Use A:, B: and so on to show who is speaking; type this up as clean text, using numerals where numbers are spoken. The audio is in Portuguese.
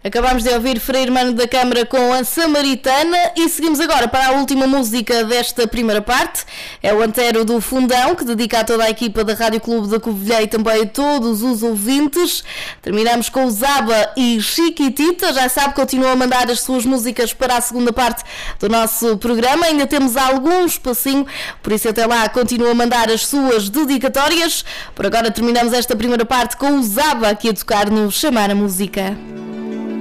A: Acabámos de ouvir Frei Hermano da Câmara com a Samaritana e seguimos agora para a última música desta primeira parte. É o Antero do Fundão, que dedica a toda a equipa da Rádio Clube da Covilhã e também a todos os ouvintes. Terminamos com o Zaba e Chiquitita. Já sabe, continua a mandar as suas músicas para a segunda parte do nosso programa. Ainda temos algum espacinho, por isso até lá continua a mandar as suas dedicatórias. Por agora terminamos esta primeira parte com o Zaba aqui a tocar no Chamar a Música.